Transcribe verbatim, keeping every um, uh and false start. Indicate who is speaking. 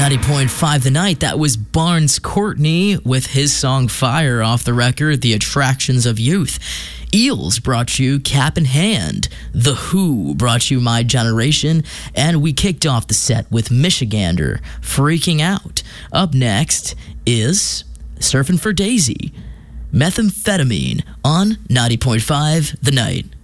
Speaker 1: ninety point five The Night. That was Barnes Courtney with his song Fire off the record, The Attractions of Youth. Eels brought you Cap in Hand. The Who brought you My Generation. And we kicked off the set with Michigander, Freaking Out. Up next is Surfing for Daisy, Methamphetamine on ninety point five The Night.